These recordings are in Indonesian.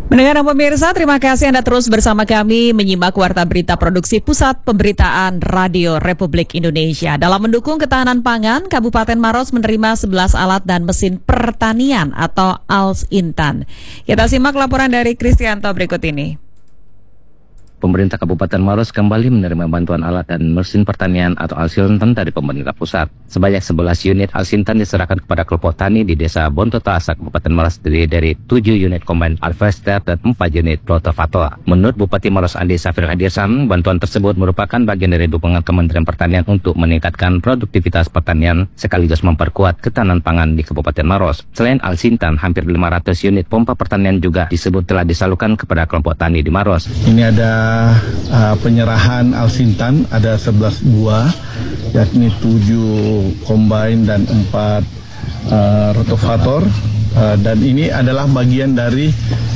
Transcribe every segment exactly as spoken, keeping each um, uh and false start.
Mendengar pemirsa, terima kasih Anda terus bersama kami menyimak Warta Berita Produksi Pusat Pemberitaan Radio Republik Indonesia. Dalam mendukung ketahanan pangan, Kabupaten Maros menerima sebelas alat dan mesin pertanian atau Al-Intan. Kita simak laporan dari Kristianto berikut ini. Pemerintah Kabupaten Maros kembali menerima bantuan alat dan mesin pertanian atau Al-Intan dari pemerintah pusat. Sebanyak sebelas unit Al-Intan diserahkan kepada kelompok tani di Desa Bontotasa, Kabupaten Maros terdiri dari tujuh unit Combine Harvester dan empat unit Rotavator. Menurut Bupati Maros Andi Safir Hadirsam, bantuan tersebut merupakan bagian dari dukungan Kementerian Pertanian untuk meningkatkan produktivitas pertanian sekaligus memperkuat ketahanan pangan di Kabupaten Maros. Selain Al-Intan, hampir lima ratus unit pompa pertanian juga disebut telah disalurkan kepada kelompok tani di Maros. Ini ada Uh, penyerahan Al-Intan, ada sebelas buah, yakni tujuh combine dan empat uh, rotavator, uh, dan ini adalah bagian dari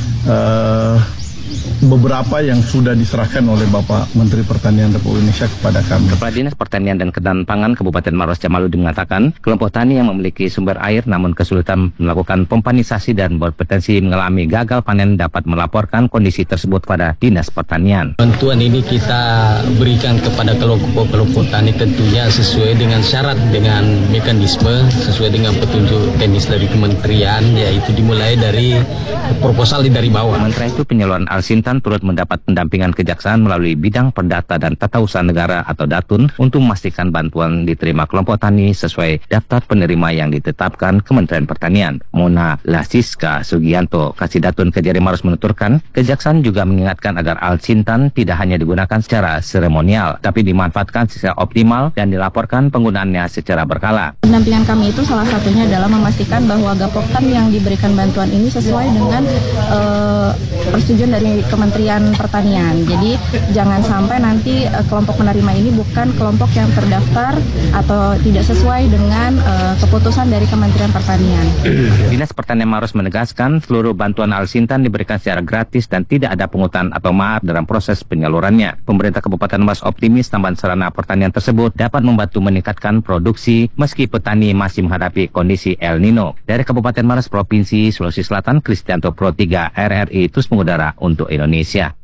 uh, beberapa yang sudah diserahkan oleh Bapak Menteri Pertanian Republik Indonesia kepada kami. Kepala Dinas Pertanian dan Ketahanan Pangan Kabupaten Maros Jamaludin mengatakan, kelompok tani yang memiliki sumber air namun kesulitan melakukan pompanisasi dan berpotensi mengalami gagal panen dapat melaporkan kondisi tersebut pada Dinas Pertanian. Bantuan ini kita berikan kepada kelompok-kelompok tani tentunya sesuai dengan syarat, dengan mekanisme, sesuai dengan petunjuk teknis dari kementerian, yaitu dimulai dari proposal dari bawah. Sementara itu, penyaluran Al-Intan turut mendapat pendampingan kejaksaan melalui bidang perdata dan tata usaha negara atau Datun untuk memastikan bantuan diterima kelompok tani sesuai daftar penerima yang ditetapkan Kementerian Pertanian. Mona Lasiska Sugianto, Kasih Datun Kejari Maros menuturkan, kejaksaan juga mengingatkan agar Al-Intan tidak hanya digunakan secara seremonial, tapi dimanfaatkan secara optimal dan dilaporkan penggunaannya secara berkala. Pendampingan kami itu salah satunya adalah memastikan bahwa gapoktan yang diberikan bantuan ini sesuai dengan uh, persetujuan dari Kementerian Pertanian. Jadi jangan sampai nanti uh, kelompok penerima ini bukan kelompok yang terdaftar atau tidak sesuai dengan uh, keputusan dari Kementerian Pertanian. Dinas Pertanian Maros menegaskan seluruh bantuan Al-Intan diberikan secara gratis dan tidak ada pungutan atau maaf dalam proses penyalurannya. Pemerintah Kabupaten Maros optimis tambahan sarana pertanian tersebut dapat membantu meningkatkan produksi meski petani masih menghadapi kondisi El Nino. Dari Kabupaten Maros, Provinsi Sulawesi Selatan, Kristianto Pro tiga R R I terus mengudara untuk Indonesia.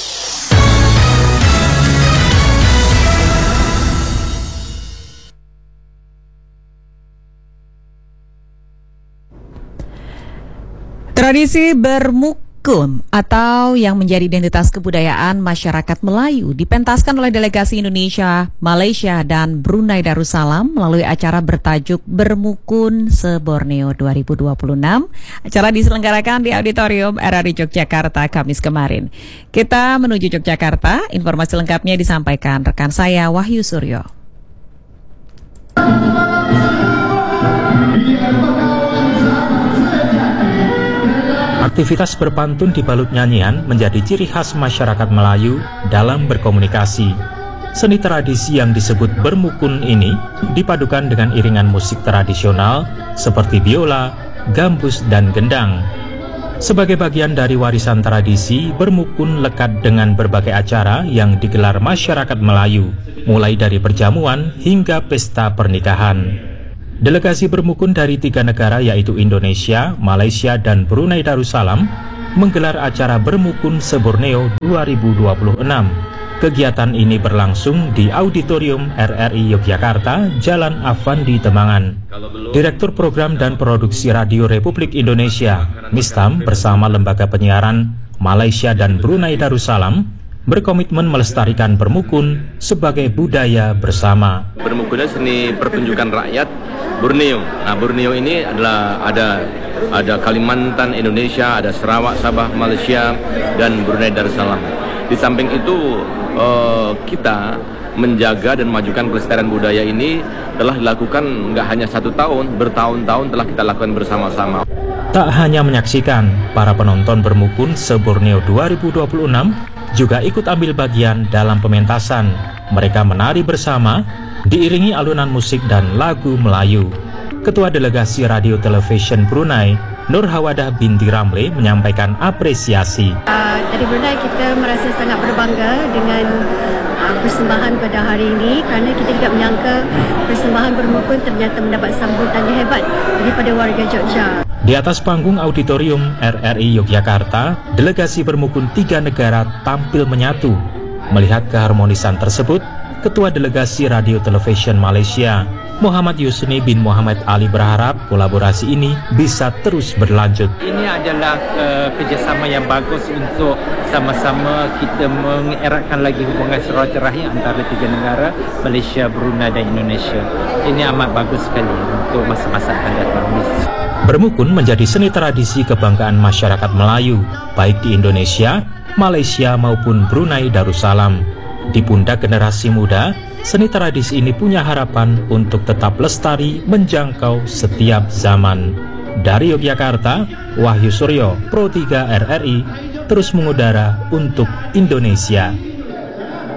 Tradisi bermukun atau yang menjadi identitas kebudayaan masyarakat Melayu dipentaskan oleh delegasi Indonesia, Malaysia, dan Brunei Darussalam melalui acara bertajuk Bermukun se-Borneo dua ribu dua puluh enam. Acara diselenggarakan di Auditorium R R I Yogyakarta Kamis kemarin. Kita menuju Yogyakarta, informasi lengkapnya disampaikan rekan saya Wahyu Suryo. Aktivitas berpantun dibalut nyanyian menjadi ciri khas masyarakat Melayu dalam berkomunikasi. Seni tradisi yang disebut bermukun ini dipadukan dengan iringan musik tradisional seperti biola, gambus, dan gendang. Sebagai bagian dari warisan tradisi, bermukun lekat dengan berbagai acara yang digelar masyarakat Melayu, mulai dari perjamuan hingga pesta pernikahan. Delegasi bermukun dari tiga negara yaitu Indonesia, Malaysia, dan Brunei Darussalam menggelar acara Bermukun se-Borneo dua ribu dua puluh enam. Kegiatan ini berlangsung di Auditorium R R I Yogyakarta, Jalan Afandi Temangan. Direktur Program dan Produksi Radio Republik Indonesia, Mistam, bersama lembaga penyiaran Malaysia dan Brunei Darussalam berkomitmen melestarikan bermukun sebagai budaya bersama. Bermukun adalah seni pertunjukan rakyat Borneo. Nah, Borneo ini adalah ada ada Kalimantan Indonesia, ada Sarawak, Sabah Malaysia, dan Brunei Darussalam. Di samping itu uh, kita menjaga dan memajukan pelestarian budaya ini telah dilakukan nggak hanya satu tahun, bertahun-tahun telah kita lakukan bersama-sama. Tak hanya menyaksikan, para penonton bermukun se-Borneo dua ribu dua puluh enam juga ikut ambil bagian dalam pementasan. Mereka menari bersama, diiringi alunan musik dan lagu Melayu. Ketua Delegasi Radio Television Brunei, Nur Hawadah binti Ramle, menyampaikan apresiasi. Uh, dari Brunei kita merasa sangat berbangga dengan uh, persembahan pada hari ini kerana kita tidak menyangka persembahan bermukun ternyata mendapat sambutan yang hebat daripada warga Jogja. Di atas panggung auditorium R R I Yogyakarta, delegasi bermukun tiga negara tampil menyatu. Melihat keharmonisan tersebut, Ketua Delegasi Radio Television Malaysia, Muhammad Yusni bin Muhammad Ali berharap kolaborasi ini bisa terus berlanjut. Ini adalah uh, kerjasama yang bagus untuk sama-sama kita mengeratkan lagi hubungan silaturahmi antara tiga negara, Malaysia, Brunei dan Indonesia. Ini amat bagus sekali untuk masa-masa akan datang. Bermukun menjadi seni tradisi kebanggaan masyarakat Melayu, baik di Indonesia, Malaysia maupun Brunei Darussalam. Di pundak generasi muda, seni tradisi ini punya harapan untuk tetap lestari menjangkau setiap zaman. Dari Yogyakarta, Wahyu Suryo, Pro tiga R R I, terus mengudara untuk Indonesia.